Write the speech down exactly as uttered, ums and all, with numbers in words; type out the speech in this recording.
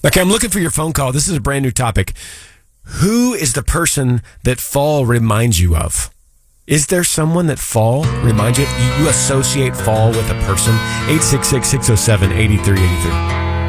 Okay, I'm looking for your phone call. This is a brand new topic. Who is the person that fall reminds you of? Is there someone that fall reminds you? You associate fall with a person? eight six six, six oh seven, eight three eight three.